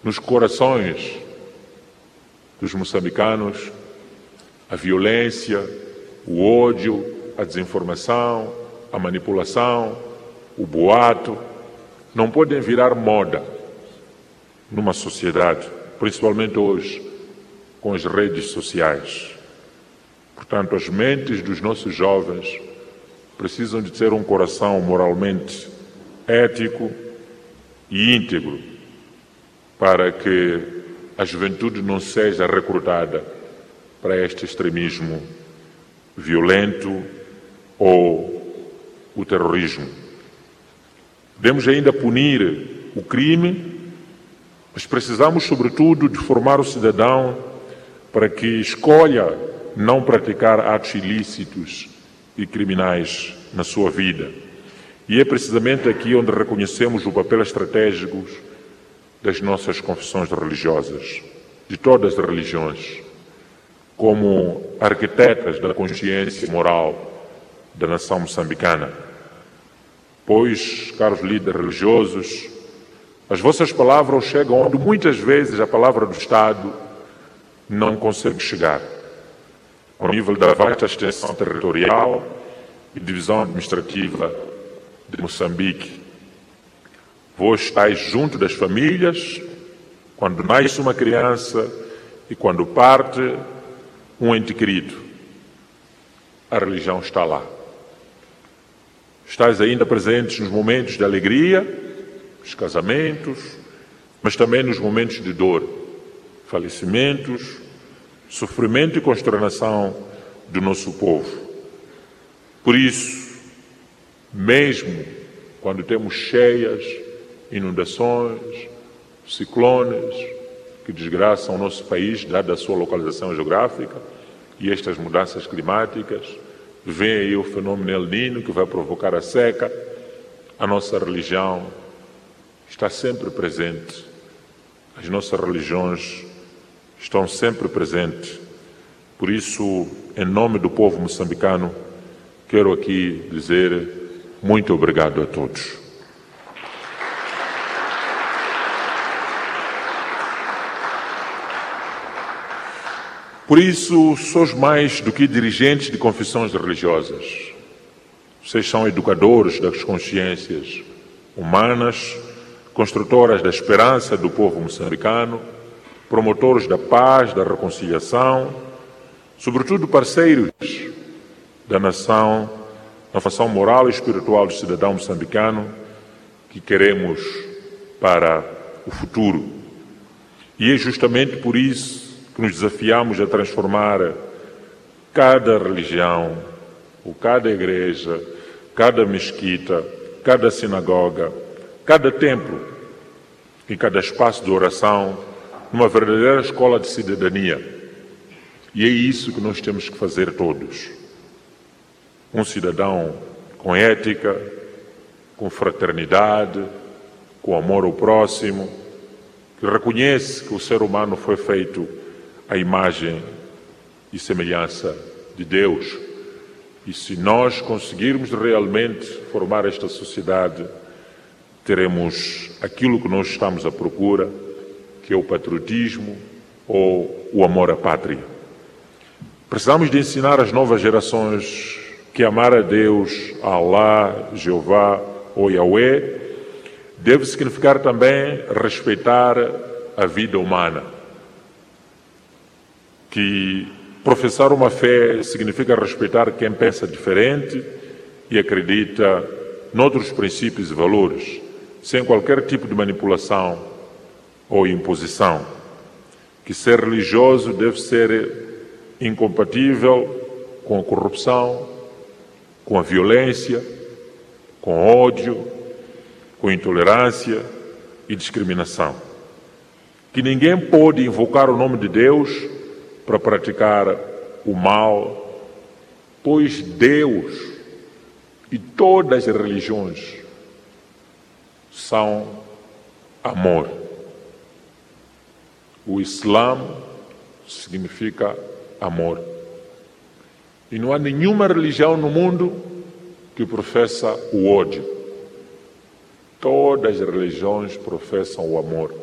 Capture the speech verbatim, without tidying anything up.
nos corações dos moçambicanos a violência, o ódio, a desinformação, a manipulação, o boato, não podem virar moda numa sociedade, principalmente hoje, com as redes sociais. Portanto, as mentes dos nossos jovens precisam de ter um coração moralmente ético e íntegro para que a juventude não seja recrutada para este extremismo violento ou o terrorismo. Devemos ainda punir o crime, mas precisamos, sobretudo, de formar o cidadão para que escolha não praticar atos ilícitos e criminais na sua vida. E é precisamente aqui onde reconhecemos o papel estratégico das nossas confissões religiosas, de todas as religiões, como arquitetas da consciência moral da nação moçambicana. Pois, caros líderes religiosos, as vossas palavras chegam onde muitas vezes a palavra do Estado não consegue chegar. Ao nível da vasta extensão territorial e divisão administrativa de Moçambique. Vós estáis junto das famílias, quando nasce uma criança e quando parte um ente querido. A religião está lá. Estais ainda presentes nos momentos de alegria, nos casamentos, mas também nos momentos de dor, falecimentos, sofrimento e consternação do nosso povo. Por isso, mesmo quando temos cheias, inundações, ciclones que desgraçam o nosso país, dada a sua localização geográfica, e estas mudanças climáticas, vem aí o fenômeno El Niño que vai provocar a seca, a nossa religião está sempre presente. As nossas religiões estão sempre presentes. Por isso, em nome do povo moçambicano, quero aqui dizer muito obrigado a todos. Por isso, sois mais do que dirigentes de confissões religiosas. Vocês são educadores das consciências humanas, construtoras da esperança do povo moçambicano, promotores da paz, da reconciliação, sobretudo parceiros da nação, na formação moral e espiritual do cidadão moçambicano que queremos para o futuro. E é justamente por isso que nos desafiamos a transformar cada religião, ou cada igreja, cada mesquita, cada sinagoga, cada templo e cada espaço de oração numa verdadeira escola de cidadania. E é isso que nós temos que fazer todos. Um cidadão com ética, com fraternidade, com amor ao próximo, que reconhece que o ser humano foi feito à imagem e semelhança de Deus. E se nós conseguirmos realmente formar esta sociedade, teremos aquilo que nós estamos à procura, que é o patriotismo ou o amor à pátria. Precisamos de ensinar às novas gerações que amar a Deus, a Allah, Jeová ou Yahweh deve significar também respeitar a vida humana. Que professar uma fé significa respeitar quem pensa diferente e acredita noutros princípios e valores, sem qualquer tipo de manipulação ou imposição. Que ser religioso deve ser incompatível com a corrupção, com a violência, com ódio, com intolerância e discriminação. Que ninguém pode invocar o nome de Deus para praticar o mal, pois Deus e todas as religiões são amor. O Islã significa amor. E não há nenhuma religião no mundo que professa o ódio. Todas as religiões professam o amor.